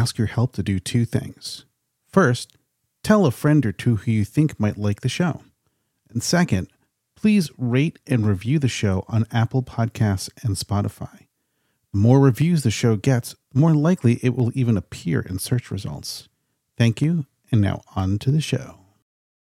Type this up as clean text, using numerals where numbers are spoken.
ask your help to do two things. First, tell a friend or two who you think might like the show. And second, please rate and review the show on Apple Podcasts and Spotify. The more reviews the show gets, the more likely it will even appear in search results. Thank you, and now on to the show.